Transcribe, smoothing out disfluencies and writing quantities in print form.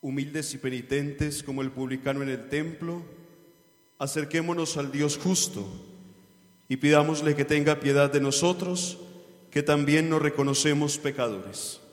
humildes y penitentes como el publicano en el templo, acerquémonos al Dios justo y pidámosle que tenga piedad de nosotros, que también nos reconocemos pecadores.